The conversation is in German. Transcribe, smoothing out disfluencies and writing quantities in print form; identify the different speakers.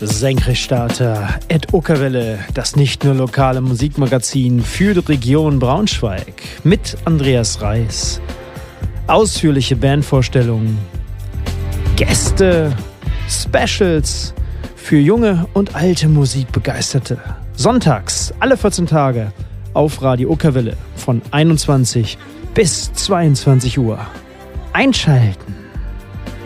Speaker 1: Senkrechtstarter @ Uckerwelle, das nicht nur lokale Musikmagazin für die Region Braunschweig mit Andreas Reis. Ausführliche Bandvorstellungen, Gäste, Specials für junge und alte Musikbegeisterte. Sonntags, alle 14 Tage auf Radio Uckerwelle von 21 bis 22 Uhr. Einschalten!